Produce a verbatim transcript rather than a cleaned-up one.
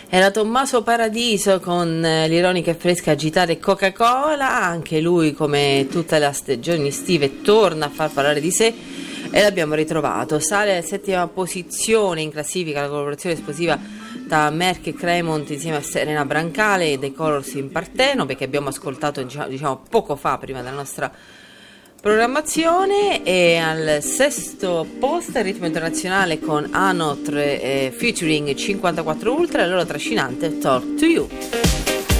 Era Tommaso Paradiso con eh, l'ironica e fresca agitare Coca-Cola, anche lui come tutte le stagioni estive torna a far parlare di sé e l'abbiamo ritrovato, sale alla settima posizione in classifica la collaborazione esplosiva tra Merck e Cremont insieme a Serena Brancale e The Colors in Partenope che abbiamo ascoltato diciamo, diciamo poco fa prima della nostra programmazione. E al sesto posto il ritmo internazionale con Anot eh, featuring cinquantaquattro Ultra e la loro trascinante Talk to You.